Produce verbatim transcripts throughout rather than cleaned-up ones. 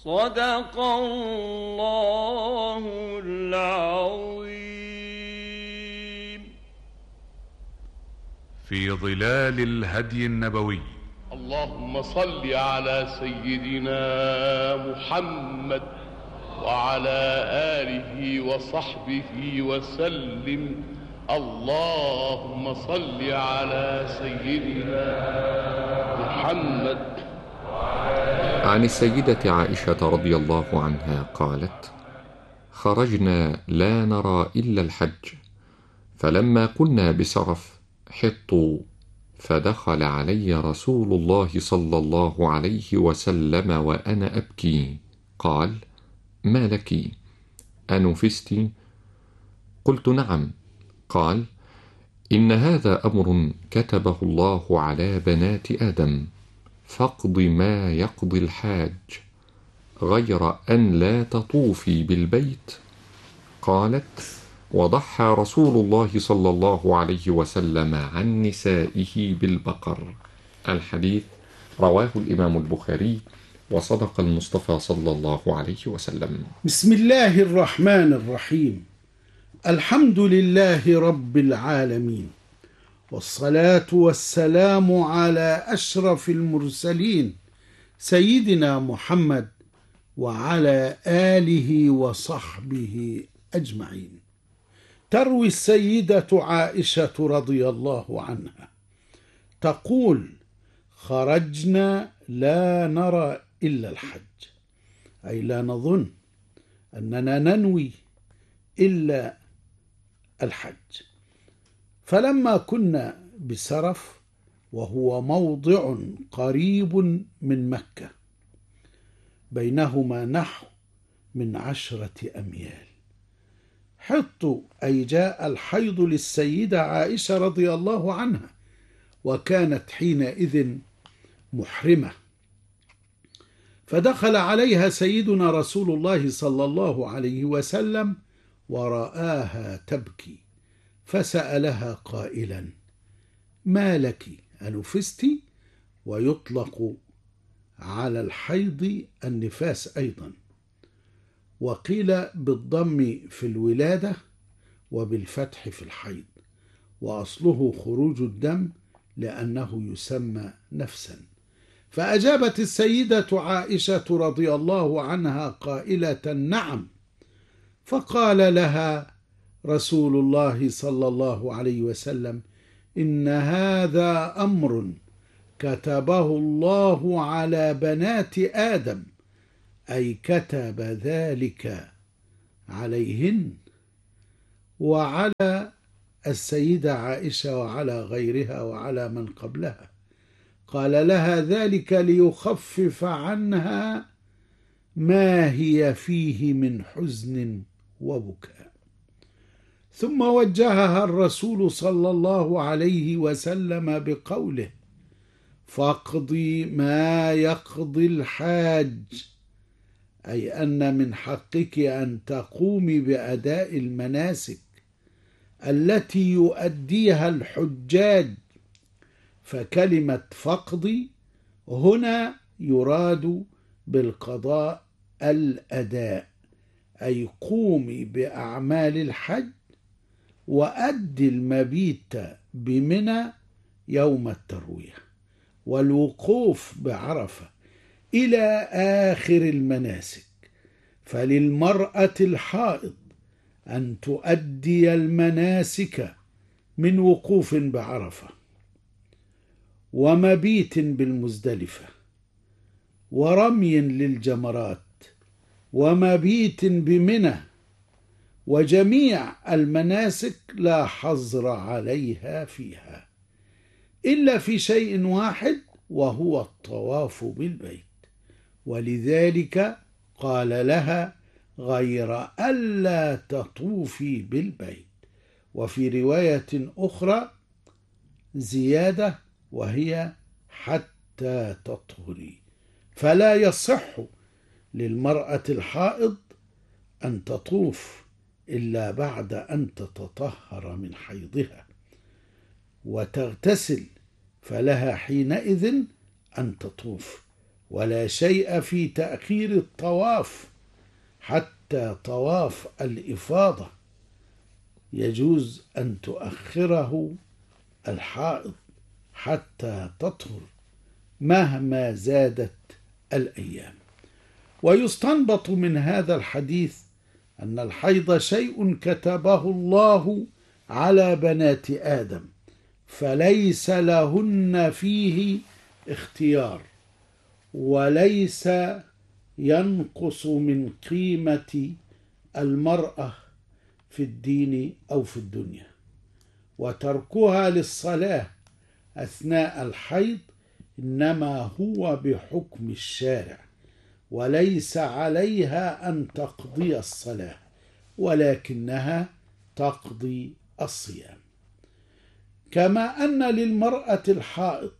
صدق الله العظيم. في ظلال الهدي النبوي. اللهم صل على سيدنا محمد وعلى آله وصحبه وسلم. اللهم صل على سيدنا محمد. عن السيدة عائشة رضي الله عنها قالت: خرجنا لا نرى إلا الحج، فلما كنا بسرف حطوا، فدخل علي رسول الله صلى الله عليه وسلم وأنا أبكي، قال: ما لك؟ أنفست؟ قلت: نعم. قال: إن هذا أمر كتبه الله على بنات آدم، فاقض ما يقضي الحاج، غير أن لا تطوفي بالبيت. قالت: وضحى رسول الله صلى الله عليه وسلم عن نسائه بالبقر. الحديث رواه الإمام البخاري، وصدق المصطفى صلى الله عليه وسلم. بسم الله الرحمن الرحيم. الحمد لله رب العالمين، والصلاة والسلام على أشرف المرسلين سيدنا محمد وعلى آله وصحبه أجمعين. تروي السيدة عائشة رضي الله عنها تقول: خرجنا لا نرى إلا الحج، أي لا نظن أننا ننوي إلا الحج. فلما كنا بسرف، وهو موضع قريب من مكة، بينهما نحو من عشرة أميال، حط أي جاء الحيض للسيدة عائشة رضي الله عنها، وكانت حينئذ محرمة. فدخل عليها سيدنا رسول الله صلى الله عليه وسلم ورآها تبكي، فسألها قائلا: ما لك؟ أنفست؟ ويطلق على الحيض النفاس أيضا، وقيل بالضم في الولادة وبالفتح في الحيض، وأصله خروج الدم لأنه يسمى نفسا. فأجابت السيدة عائشة رضي الله عنها قائلة: نعم. فقال لها رسول الله صلى الله عليه وسلم: إن هذا أمر كتبه الله على بنات آدم، أي كتب ذلك عليهن وعلى السيدة عائشة وعلى غيرها وعلى من قبلها. قال لها ذلك ليخفف عنها ما هي فيه من حزن وبكاء. ثم وجهها الرسول صلى الله عليه وسلم بقوله: فاقضي ما يقضي الحاج، أي أن من حقك أن تقومي بأداء المناسك التي يؤديها الحجاج. فكلمة فاقضي هنا يراد بالقضاء الأداء، أي قومي بأعمال الحج وأدي المبيت بمنى يوم التروية والوقوف بعرفة إلى آخر المناسك. فللمرأة الحائض أن تؤدي المناسك من وقوف بعرفة، ومبيت بالمزدلفة، ورمي للجمرات، ومبيت بمنى، وجميع المناسك لا حظر عليها فيها، إلا في شيء واحد وهو الطواف بالبيت. ولذلك قال لها: غير ألا تطوفي بالبيت. وفي رواية أخرى زيادة وهي: حتى تطهري. فلا يصح للمرأة الحائض أن تطوف إلا بعد أن تتطهر من حيضها وتغتسل، فلها حينئذ أن تطوف. ولا شيء في تأخير الطواف حتى طواف الإفاضة، يجوز أن تؤخره الحائض حتى تطهر مهما زادت الأيام. ويستنبط من هذا الحديث أن الحيض شيء كتبه الله على بنات آدم، فليس لهن فيه اختيار، وليس ينقص من قيمة المرأة في الدين أو في الدنيا. وتركها للصلاة أثناء الحيض إنما هو بحكم الشارع، وليس عليها أن تقضي الصلاة، ولكنها تقضي الصيام. كما أن للمرأة الحائض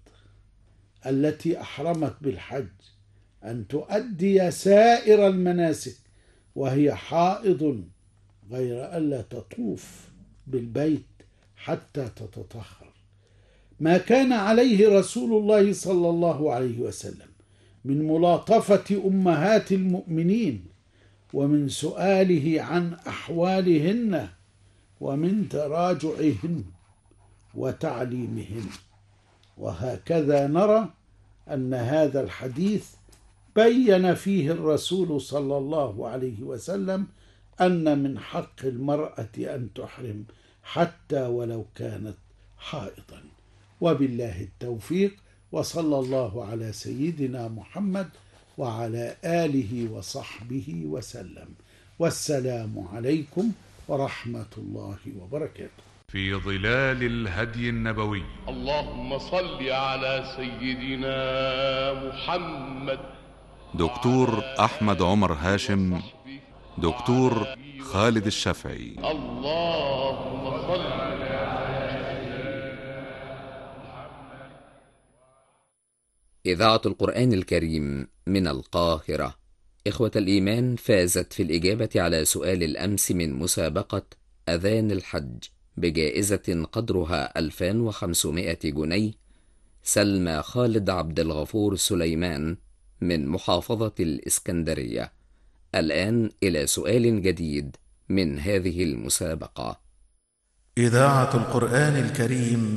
التي أحرمت بالحج أن تؤدي سائر المناسك وهي حائض، غير ألا تطوف بالبيت حتى تتطهر. ما كان عليه رسول الله صلى الله عليه وسلم من ملاطفة أمهات المؤمنين، ومن سؤاله عن أحوالهن، ومن تراجعهن وتعليمهن. وهكذا نرى أن هذا الحديث بين فيه الرسول صلى الله عليه وسلم أن من حق المرأة أن تحرم حتى ولو كانت حائضا. وبالله التوفيق، وصلى الله على سيدنا محمد وعلى آله وصحبه وسلم، والسلام عليكم ورحمة الله وبركاته. في ظلال الهدي النبوي. اللهم صل على سيدنا محمد. دكتور أحمد عمر هاشم، دكتور خالد الشافعي. اللهم صل. إذاعة القرآن الكريم من القاهرة. إخوة الإيمان، فازت في الإجابة على سؤال الأمس من مسابقة أذان الحج بجائزة قدرها ألفين وخمسمائة جنيه سلمى خالد عبد الغفور سليمان من محافظة الإسكندرية. الآن إلى سؤال جديد من هذه المسابقة. إذاعة القرآن الكريم